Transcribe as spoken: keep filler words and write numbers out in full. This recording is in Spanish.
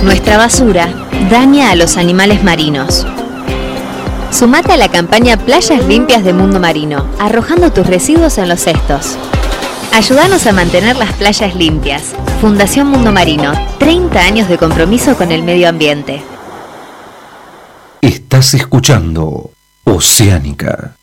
Nuestra basura daña a los animales marinos. Sumate a la campaña Playas Limpias de Mundo Marino, arrojando tus residuos en los cestos. Ayúdanos a mantener las playas limpias. Fundación Mundo Marino, treinta años de compromiso con el medio ambiente. Estás escuchando Oceánica.